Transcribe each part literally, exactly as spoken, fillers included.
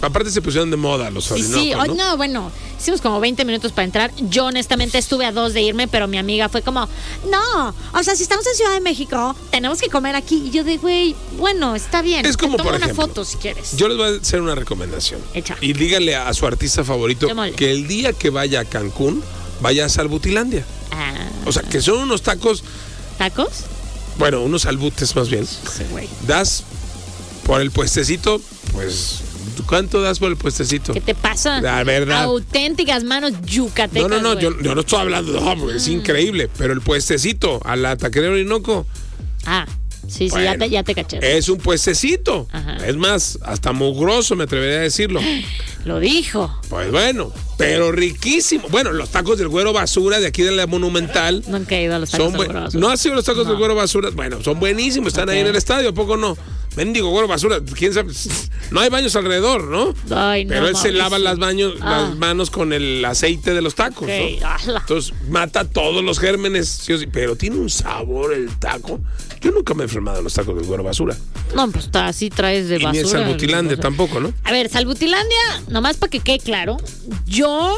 aparte se pusieron de moda los Orinocos, sí, sí. ¿no? Oh, no, bueno, hicimos como veinte minutos para entrar. Yo honestamente estuve a dos de irme, pero mi amiga fue como, no, o sea, si estamos en Ciudad de México, tenemos que comer aquí. Y yo de, güey, bueno, está bien. Es como, te tomo por una ejemplo, foto si quieres. Yo les voy a hacer una recomendación. Echa. Y dígale a su artista favorito Démosle. que el día que vaya a Cancún, vaya a Salbutilandia. Ah, O sea, que son unos tacos, ¿tacos? bueno, unos albutes más bien. Sí, güey. Das por el puestecito, pues, ¿cuánto das por el puestecito? ¿Qué te pasa? La verdad. Auténticas manos yucatecas. No, no, no, güey. yo, yo no estoy hablando, no, porque es increíble, pero el puestecito a la taquería Orinoco Ah, sí, sí, Bueno, ya te, ya te caché. es un puestecito. Ajá. Es más, hasta mugroso me atrevería a decirlo. Lo dijo. Pues bueno, pero riquísimo. Bueno, los tacos del Güero Basura de aquí de la Monumental. Nunca he ido a los tacos Son del buen- Güero Basura. ¿No has sido los tacos No. del Güero Basura? Bueno, son buenísimos, están ahí Ok. en el estadio, ¿a poco no? Mendigo Güero Basura, quién sabe, no hay baños alrededor, ¿no? Ay, no, Pero él se Mauricio. lava las, baños, Ah. las manos con el aceite de los tacos, Ok, ¿no? ala. Entonces mata todos los gérmenes, sí o sí, pero tiene un sabor el taco. Yo nunca me he enfermado en los tacos del Güero Basura. No, pues está, así traes de Y basura. ni en Salbutilandia O sea, tampoco, ¿no? A ver, Salbutilandia, nomás para que quede claro, yo,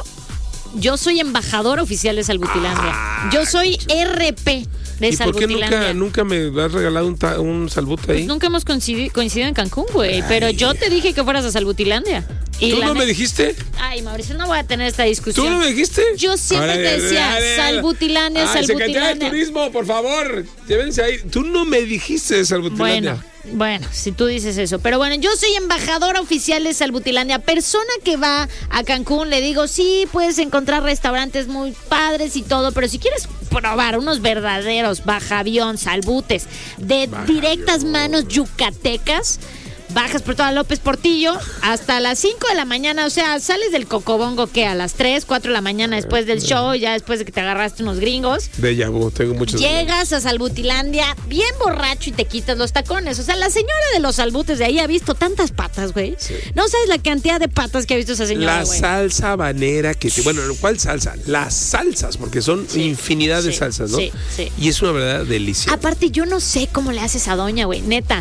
yo soy embajador oficial de Salbutilandia. Ah, yo soy R P de ¿Y por qué Salbutilandia. nunca, nunca me has regalado un, ta- un salbute ahí? Pues nunca hemos coincidido, coincidido en Cancún, güey. Pero yo te dije que fueras a Salbutilandia. Y ¿Tú la no me ne- dijiste? Ay, Mauricio, no voy a tener esta discusión. ¿Tú no me dijiste? Yo siempre Ahora, te decía, dale, dale. Salbutilandia, Ay, Secretaría de Salbutilandia. Turismo, por favor, llévense ahí. Tú no me dijiste de Salbutilandia. Bueno, bueno, si tú dices eso. Pero bueno, yo soy embajadora oficial de Salbutilandia. Persona que va a Cancún, le digo, sí, puedes encontrar restaurantes muy padres y todo, pero si quieres probar unos verdaderos bajavión, salbutes, de Bajavión. directas manos yucatecas, bajas por toda López Portillo hasta las cinco de la mañana. O sea, sales del Cocobongo, ¿qué? A las tres, cuatro de la mañana después del show, ya después de que te agarraste unos gringos. Déjà vu, tengo muchos. Llegas a Salbutilandia bien borracho y te quitas los tacones. O sea, la señora de los salbutes de ahí ha visto tantas patas, güey. Sí. No sabes la cantidad de patas que ha visto esa señora, La güey. salsa habanera que te, bueno, ¿cuál salsa? Las salsas, porque son Sí, infinidad de sí, salsas, ¿no? sí, sí. Y es una verdadera delicia. Aparte, yo no sé cómo le hace esa doña, güey. Neta.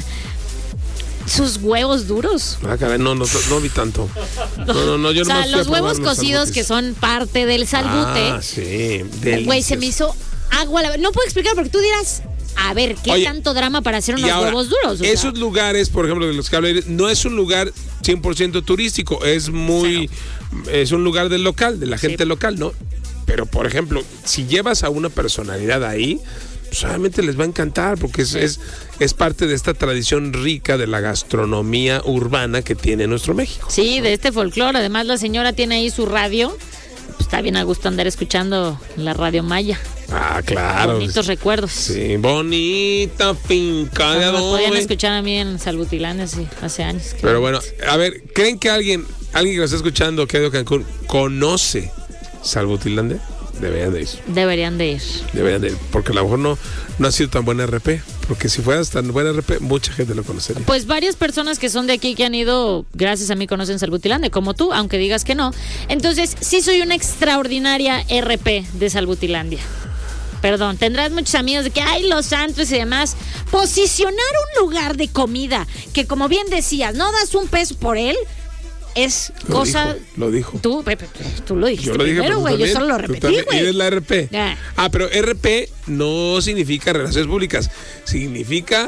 Sus huevos duros. Ah, caray, no, no, no vi tanto. No, no, no, yo O sea, nomás fui a los huevos probar los cocidos salbutes. que son parte del salbute. Ah, sí, Güey, se delicioso. me hizo agua. la- No puedo explicar porque tú dirás, a ver, ¿qué Oye, tanto drama para hacer Y unos ahora, huevos duros? O sea, esos lugares, por ejemplo, de los que hablé, no es un lugar cien por ciento turístico, es muy, es un lugar del local, de la gente Sí. local, ¿no? Pero, por ejemplo, si llevas a una personalidad ahí, pues obviamente les va a encantar, porque es, es, es parte de esta tradición rica de la gastronomía urbana que tiene nuestro México. Sí, de este folclore. Además, la señora tiene ahí su radio. Pues está bien a gusto andar escuchando la radio Maya. Ah, claro. Bonitos recuerdos. Sí, bonita finca de Como me podían adobe. escuchar a mí en Salbutilandia sí, hace años. que- Pero bueno, a ver, ¿creen que alguien, alguien que nos está escuchando, que ha ido a Cancún, conoce Salbutilandia? Deberían de ir, Deberían de ir. deberían de ir, porque a lo mejor no, no ha sido tan buena R P, porque si fueras tan buena R P, mucha gente lo conocería. Pues varias personas que son de aquí que han ido, gracias a mí, conocen Salbutilandia, como tú, aunque digas que no. Entonces, sí soy una extraordinaria R P de Salbutilandia. Perdón, tendrás muchos amigos de que hay los santos y demás. Posicionar un lugar de comida que, como bien decías, no das un peso por él, es Lo cosa... dijo, lo dijo. Tú, Pepe, tú lo dijiste Yo lo dije, primero, pero tú güey. Yo también, solo lo tú repetí, también. güey. Eres la R P. Ah. Ah, pero R P no significa relaciones públicas, significa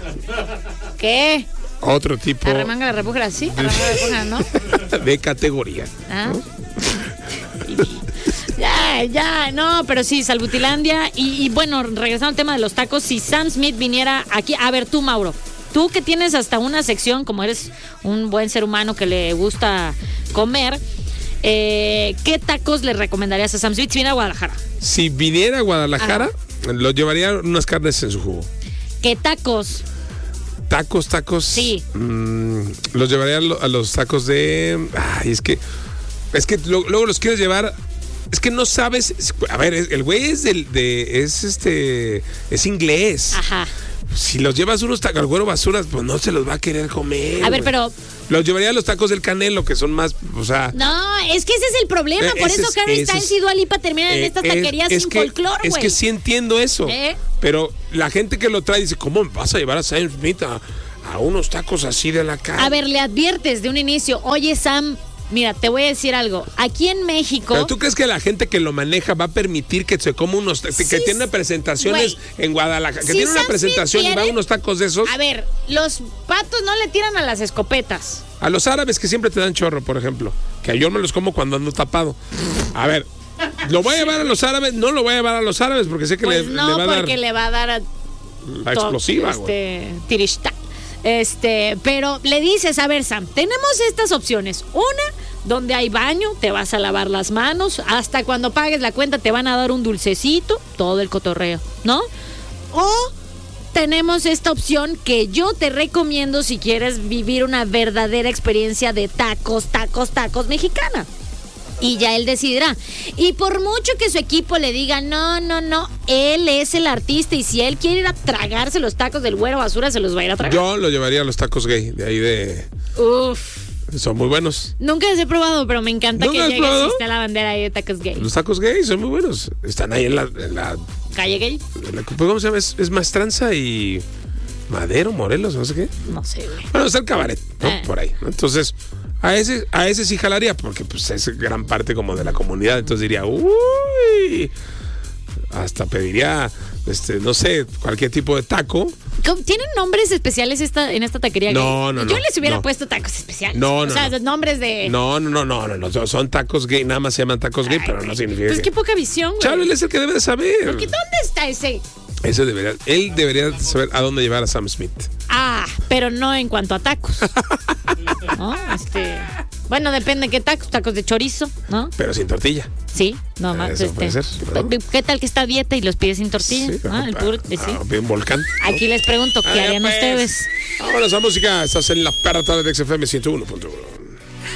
¿Qué? otro tipo Arremanga la repújala, sí. Arremanga la repújala, ¿no? de categoría. Ah. Ya, ya, no, pero sí, Salbutilandia. Y, y bueno, regresando al tema de los tacos, si Sam Smith viniera aquí, a ver tú, Mauro, tú que tienes hasta una sección, como eres un buen ser humano que le gusta comer, eh, ¿qué tacos le recomendarías a Sam Smith si viene a Guadalajara? Si viniera a Guadalajara, lo llevaría unas carnes en su jugo. ¿Qué tacos? Tacos, tacos. Sí. Mm, los llevaría a, lo- a los tacos de. Ay, es que. Es que lo- luego los quieres llevar. Es que no sabes. A ver, es- el güey es del. De, es este. Es inglés. Ajá. Si los llevas unos tacos al Güero Basuras, pues no se los va a querer comer. A ver, güey. pero... Los llevaría a los tacos del Canelo, que son más. O sea. No, es que ese es el problema. Eh, Por ese eso es- Harry ese Styles es- y Dua Lipa terminan en Eh, estas es- taquerías es sin que- folclore, güey. Es que sí entiendo eso. ¿Eh? Pero la gente que lo trae dice, ¿cómo vas a llevar a Sam Smith a, a unos tacos así de la calle. A ver, le adviertes de un inicio, oye Sam, mira, te voy a decir algo. Aquí en México... ¿Pero tú crees que la gente que lo maneja va a permitir que se coma unos... Sí, que tiene presentaciones wey, en Guadalajara, que si tiene una presentación quiere, y va a unos tacos de esos? A ver, los patos no le tiran a las escopetas. A los árabes que siempre te dan chorro, por ejemplo. Que yo me los como cuando ando tapado. A ver, ¿lo voy a llevar a los árabes? No lo voy a llevar a los árabes porque sé que pues le, no, le va a dar... No, porque le va a dar... A la explosiva, este, tirishta. Este, pero le dices, a ver, Sam, tenemos estas opciones. Una, donde hay baño, te vas a lavar las manos, hasta cuando pagues la cuenta te van a dar un dulcecito, todo el cotorreo, ¿no? O tenemos esta opción que yo te recomiendo si quieres vivir una verdadera experiencia de tacos, tacos, tacos mexicana. Y ya él decidirá. Y por mucho que su equipo le diga, no, no, no, él es el artista y si él quiere ir a tragarse los tacos del Güero Basura, se los va a ir a tragar. Yo lo llevaría a los tacos gay, de ahí de... Uf. Son muy buenos. Nunca los he probado, pero me encanta que llegues y esté la bandera ahí de tacos gay. Los tacos gay son muy buenos. Están ahí en la... En la ¿Calle gay? En la, ¿cómo se llama? Es, es Maestranza y... Madero, Morelos, no sé qué. No sé, güey. Bueno, está el cabaret, ¿no? Eh. Por ahí. Entonces... A ese, a ese sí jalaría, porque pues es gran parte como de la comunidad, entonces diría, uy, hasta pediría, este, no sé, cualquier tipo de taco. ¿Tienen nombres especiales esta, en esta taquería? No, gay? no, Yo no, les hubiera no. puesto tacos especiales. No, no, O sea, no. nombres de... No, no, no, no, no, no, son tacos gay, nada más se llaman tacos gay, Ay, pero no significa Pues que... qué poca visión, güey. Chalo, él es el que debe de saber. Porque ¿dónde está ese? Ese debería, él debería saber a dónde llevar a Sam Smith. Ah, pero no en cuanto a tacos. ¿No? Este... Bueno, depende de qué tacos, tacos de chorizo, ¿no? Pero sin tortilla. Sí, no más. Eso Este, puede ser, ¿no? ¿Qué tal que está a dieta y los pides sin tortilla? Sí, Ah, el puro, sí. ah, bien volcán, ¿no? Aquí les pregunto, ¿qué Ah, harían pues. ustedes? Vámonos a música. Estás en la perra tarde de X F M ciento uno punto uno.